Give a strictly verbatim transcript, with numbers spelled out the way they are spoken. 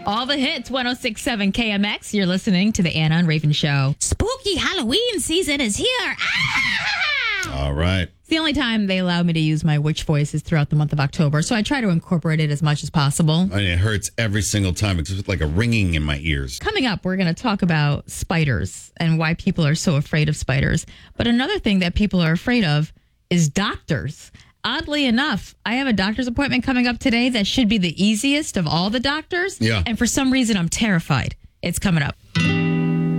All the hits, one oh six point seven K M X. You're listening to the Anna and Raven Show. Spooky Halloween season is here. Ah! All right. It's the only time they allow me to use my witch voices throughout the month of October, so I try to incorporate it as much as possible. I mean, it hurts every single time. It's just like a ringing in my ears. Coming up, we're going to talk about spiders and why people are so afraid of spiders. But another thing that people are afraid of is doctors. Oddly enough, I have a doctor's appointment coming up today that should be the easiest of all the doctors. Yeah. And for some reason, I'm terrified. It's coming up.